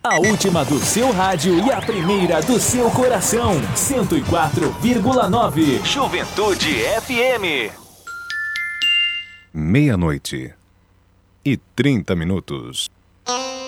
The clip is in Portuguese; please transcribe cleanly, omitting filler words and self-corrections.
A última do seu rádio e a primeira do seu coração. 104,9. Juventude FM. 00:30.